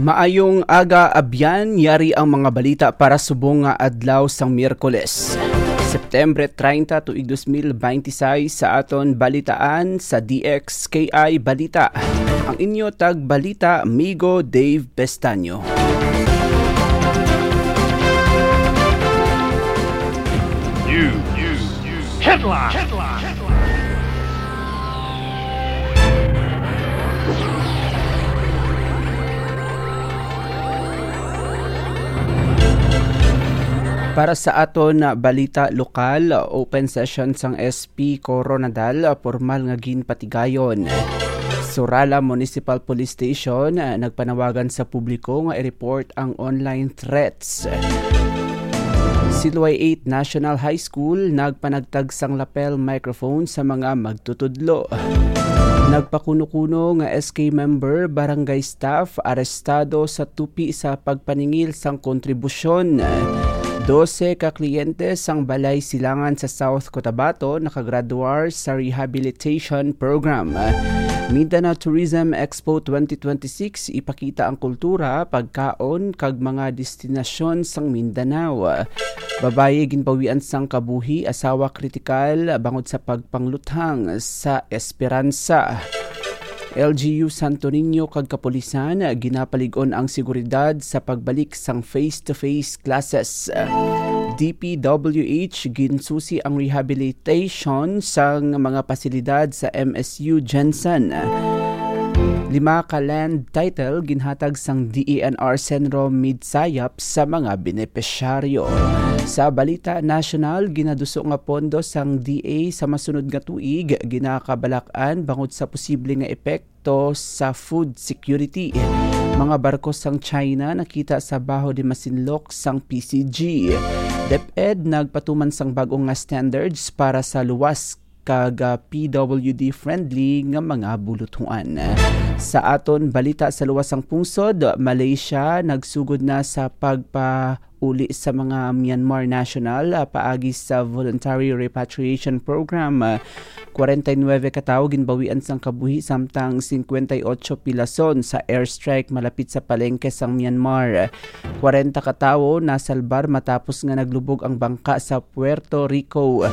Maayong aga abyan, yari ang mga balita para subong nga adlaw sang Miyerkules. September 30 tuig 2026 sa aton balitaan sa DXKI Balita. Ang inyo tag balita, Migo Dave Pestaño. Headline. Para sa aton na balita lokal, open session sang SP Coronadal formal nga ginpatigayon. Surala Municipal Police Station nagpanawagan sa publiko nga i-report ang online threats. Silway 8 National High School nagpanagtag sang lapel microphone sa mga magtutudlo. Nagpakuno-kuno nga SK member barangay staff arestado sa tupi sa pagpaningil sang kontribusyon. 12 ka kliyente sang Balay Silangan sa South Cotabato nakagraduar sa rehabilitation program. Mindanao Tourism Expo 2026 ipakita ang kultura, pagkaon kag mga destinasyon sang Mindanao. Babaye ginpawian sang kabuhi, asawa kritikal bangod sa pagpangluthang sa Esperanza. LGU Santo Niño kag kapulisan ginapalig-on ang seguridad sa pagbalik sang face-to-face classes. DPWH ginsusi ang rehabilitation sang mga pasilidad sa MSU Jensen. 5 ka land title ginhatag sang DENR Senro Midsayap sa mga benepisyaryo. Sa balita national, ginaduso nga pondo sang DA sa masunod nga tuig ginakabalak-an bangod sa posible nga epekto sa food security. Mga barko sang China nakita sa Baho de Masinloc sang PCG. DepEd nagpatuman sang bagong nga standards para sa luwas kag PWD friendly nga mga bulutuan. Sa aton balita sa luwasang pungsod, Malaysia nagsugod na sa pagpauli sa mga Myanmar national paagi sa voluntary repatriation program. 49 katao ginbawian sang kabuhi samtang 58 pilason sa airstrike malapit sa palengke sang Myanmar. 40 katao nasalbar matapos nga naglubog ang bangka sa Puerto Rico.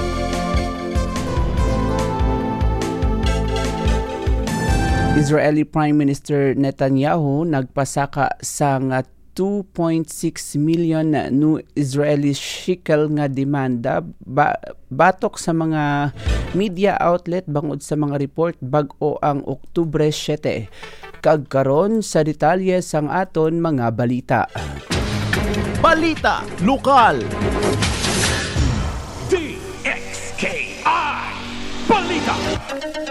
Israeli Prime Minister Netanyahu nagpasaka sang 2.6 million new Israeli shekel nga demanda batok sa mga media outlet bangod sa mga report bag-o ang Oktubre 7. Kagkaron sa detalye sang aton mga balita. Balita lokal. DXKI Balita.